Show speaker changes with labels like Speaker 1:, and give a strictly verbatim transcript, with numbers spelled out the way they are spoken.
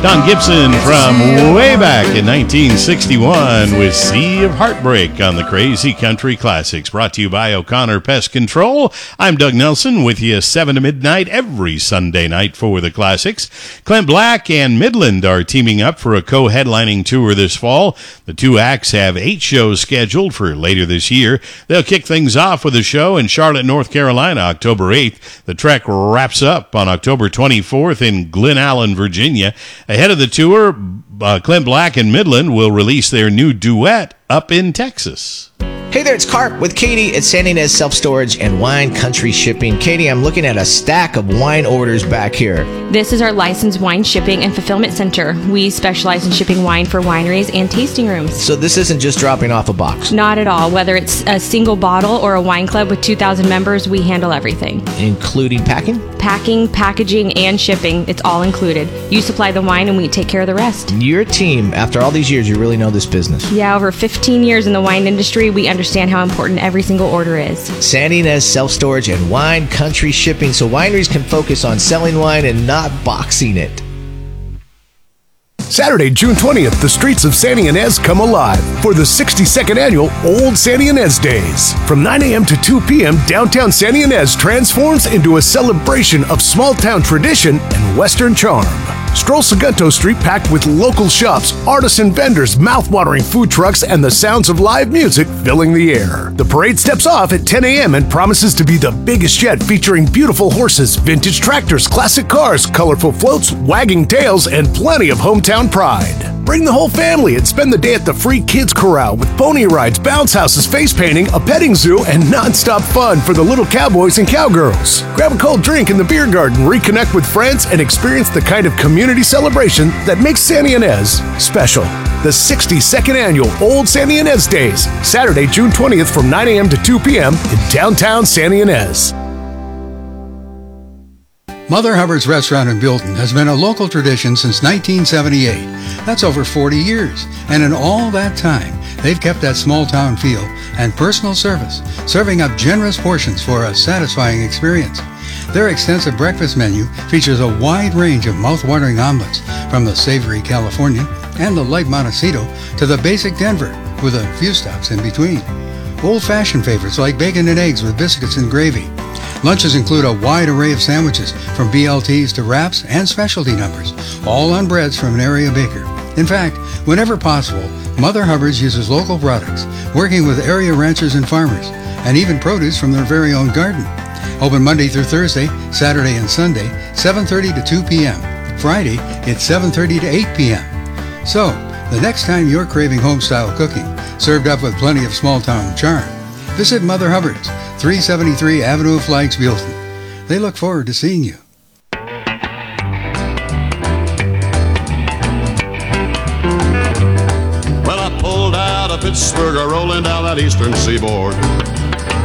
Speaker 1: Don Gibson from way back in nineteen sixty-one with Sea of Heartbreak on the Crazy Country Classics. Brought to you by O'Connor Pest Control. I'm Doug Nelson with you seven to midnight every Sunday night for the Classics. Clint Black and Midland are teaming up for a co-headlining tour this fall. The two acts have eight shows scheduled for later this year. They'll kick things off with a show in Charlotte, North Carolina, October eighth. The trek wraps up on October twenty-fourth in Glen Allen, Virginia. Ahead of the tour, uh, Clint Black and Midland will release their new duet, Up in Texas.
Speaker 2: Hey there, it's Carp with Katie at San Ynez Self Storage and Wine Country Shipping. Katie, I'm looking at a stack of wine orders back here.
Speaker 3: This is our licensed wine shipping and fulfillment center. We specialize in shipping wine for wineries and tasting rooms.
Speaker 2: So this isn't just dropping off a box?
Speaker 3: Not at all. Whether it's a single bottle or a wine club with two thousand members, we handle everything.
Speaker 2: Including packing?
Speaker 3: Packing, packaging, and shipping. It's all included. You supply the wine and we take care of the rest.
Speaker 2: Your team, after all these years, you really know this business.
Speaker 3: Yeah, over fifteen years in the wine industry, we understand how important every single order is.
Speaker 2: San Ynez Self Storage and Wine Country Shipping, so wineries can focus on selling wine and not boxing it.
Speaker 4: Saturday, June twentieth, the streets of San Ynez come alive for the sixty-second annual Old San Ynez Days. From nine a.m. to two p.m., downtown San Ynez transforms into a celebration of small-town tradition and Western charm. Stroll Segundo Street packed with local shops, artisan vendors, mouth-watering food trucks, and the sounds of live music filling the air. The parade steps off at ten a.m. and promises to be the biggest yet, featuring beautiful horses, vintage tractors, classic cars, colorful floats, wagging tails, and plenty of hometown pride. Bring the whole family and spend the day at the free Kids Corral with pony rides, bounce houses, face painting, a petting zoo, and non-stop fun for the little cowboys and cowgirls. Grab a cold drink in the beer garden, reconnect with friends, and experience the kind of community celebration that makes San Ynez special. The sixty-second annual Old San Ynez Days, Saturday, June twentieth from nine a.m. to two p.m. in downtown San Ynez.
Speaker 5: Mother Hubbard's Restaurant in Buellton has been a local tradition since nineteen seventy-eight. That's over forty years. And in all that time, they've kept that small-town feel and personal service, serving up generous portions for a satisfying experience. Their extensive breakfast menu features a wide range of mouth-watering omelets, from the savory Californian and the light Montecito to the basic Denver, with a few stops in between. Old-fashioned favorites like bacon and eggs with biscuits and gravy. Lunches include a wide array of sandwiches, from B L Ts to wraps and specialty numbers, all on breads from an area baker. In fact, whenever possible, Mother Hubbard's uses local products, working with area ranchers and farmers, and even produce from their very own garden. Open Monday through Thursday, Saturday and Sunday, seven thirty to two p.m. Friday, it's seven thirty to eight p.m. So, the next time you're craving home-style cooking, served up with plenty of small-town charm, visit Mother Hubbard's, three seventy-three Avenue of Flags, Buellton. They look forward to seeing you.
Speaker 6: Well, I pulled out of Pittsburgh, rolling down that eastern seaboard.